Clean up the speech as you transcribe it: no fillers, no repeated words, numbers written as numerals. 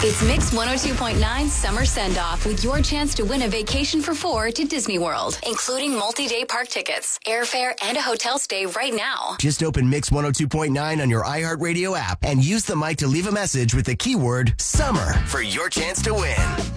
It's Mix 102.9 Summer Send-Off with your chance to win a vacation for 4 to Disney World, including multi-day park tickets, airfare, and a hotel stay right now. Just open Mix 102.9 on your iHeartRadio app and use the mic to leave a message with the keyword summer for your chance to win.